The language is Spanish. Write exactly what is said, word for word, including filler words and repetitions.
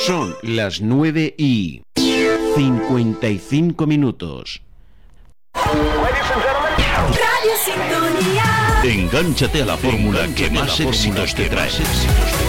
Son las nueve y cincuenta y cinco minutos. Radio Sintonía. Engánchate a la fórmula que más éxitos te trae.